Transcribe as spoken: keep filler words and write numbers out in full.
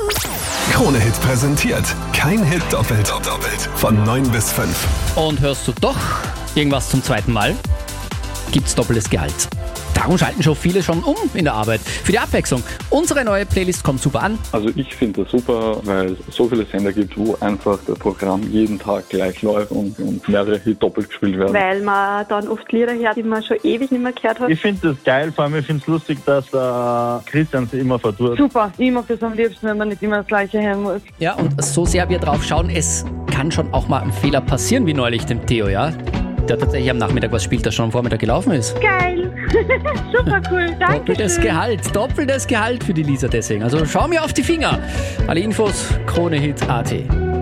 Krone Hit präsentiert. Kein Hit doppelt. doppelt. Von neun bis fünf. Und hörst du doch irgendwas zum zweiten Mal? Gibt's doppeltes Gehalt. Darum schalten schon viele schon um in der Arbeit. Für die Abwechslung. Unsere neue Playlist kommt super an. Also ich finde das super, weil es so viele Sender gibt, wo einfach das Programm jeden Tag gleich läuft und, und mehrere Hits doppelt gespielt werden. Weil man dann oft Lieder hört, die man schon ewig nicht mehr gehört hat. Ich finde das geil, vor allem ich finde es lustig, dass äh, Christian sie immer verdurrt. Super, ich mag das am liebsten, wenn man nicht immer das Gleiche hören muss. Ja, und so sehr wir drauf schauen, es kann schon auch mal ein Fehler passieren, wie neulich dem Theo, ja? Der tatsächlich am Nachmittag was spielt, das schon am Vormittag gelaufen ist. Geil, super cool, danke Doppeltes schön. Gehalt, doppeltes Gehalt für die Lisa deswegen. Also schau mir auf die Finger. Alle Infos, Krone Hit Punkt at.